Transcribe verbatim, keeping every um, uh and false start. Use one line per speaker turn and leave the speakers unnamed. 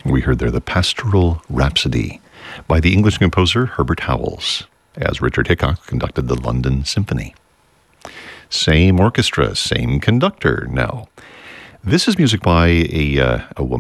We heard there the Pastoral Rhapsody by the English composer Herbert Howells, as Richard Hickok conducted the London Symphony. Same orchestra, same conductor now. This is music by a, uh, a woman